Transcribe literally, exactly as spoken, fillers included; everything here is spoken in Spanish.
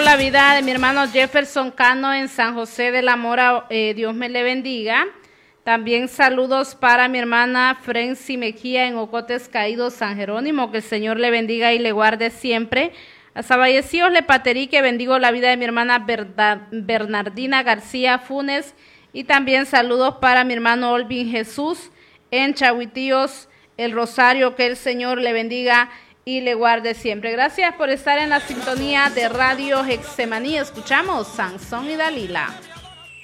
la vida de mi hermano Jefferson Cano en San José de la Mora, eh, Dios me le bendiga. También saludos para mi hermana Frency Mejía en Ocotes Caídos, San Jerónimo, que el Señor le bendiga y le guarde siempre. A Saballecios Le Paterí, que bendigo la vida de mi hermana Berda, Bernardina García Funes. Y también saludos para mi hermano Olvin Jesús en Chahuitíos, El Rosario, que el Señor le bendiga y le guarde siempre. Gracias por estar en la sintonía de Radio Hexemaní. Escuchamos Sansón y Dalila.